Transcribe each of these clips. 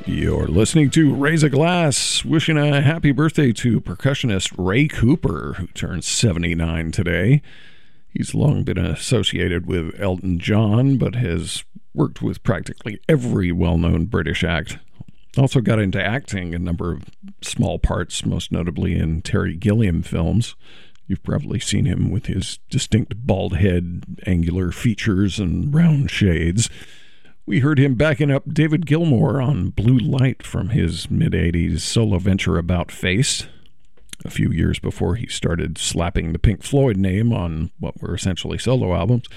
You're listening to Raise a Glass, wishing a happy birthday to percussionist Ray Cooper, who turns 79 today. He's long been associated with Elton John, but has worked with practically every well-known British act. Also got into acting, a number of small parts, most notably in Terry Gilliam films. You've probably seen him with his distinct bald head, angular features, and round shades. We heard him backing up David Gilmour on Blue Light from his mid-'80s solo venture About Face, a few years before he started slapping the Pink Floyd name on what were essentially solo albums.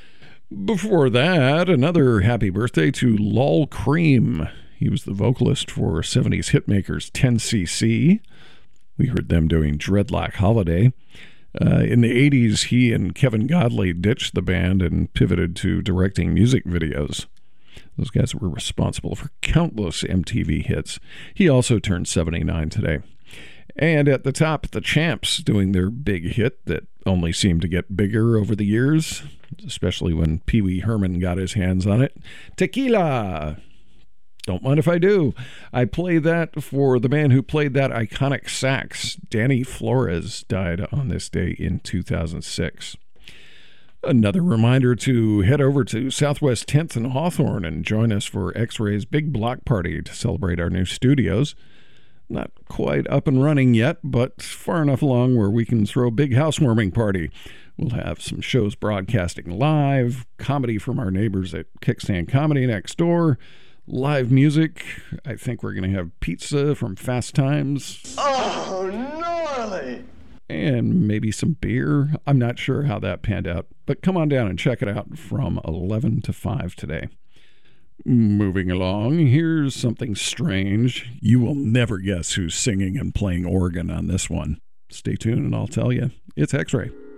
Before that, another happy birthday to Lol Cream. He was the vocalist for 70s hitmakers 10cc. We heard them doing Dreadlock Holiday. In the 80s, he and Kevin Godley ditched the band and pivoted to directing music videos. Those guys were responsible for countless MTV hits. He also turned 79 today. And at the top, the Champs doing their big hit that only seemed to get bigger over the years, especially when Pee Wee Herman got his hands on it. Tequila! Don't mind if I do. I play that for the man who played that iconic sax. Danny Flores died on this day in 2006. Another reminder to head over to Southwest 10th and Hawthorne and join us for X-Ray's big block party to celebrate our new studios. Not quite up and running yet, but far enough along where we can throw a big housewarming party. We'll have some shows broadcasting live, comedy from our neighbors at Kickstand Comedy next door, live music. I think we're going to have pizza from Fast Times. Oh, gnarly! And maybe some beer. I'm not sure how that panned out, but come on down and check it out from 11 to 5 today. Moving along, here's something strange. You will never guess who's singing and playing organ on this one. Stay tuned and I'll tell you. It's X-Ray.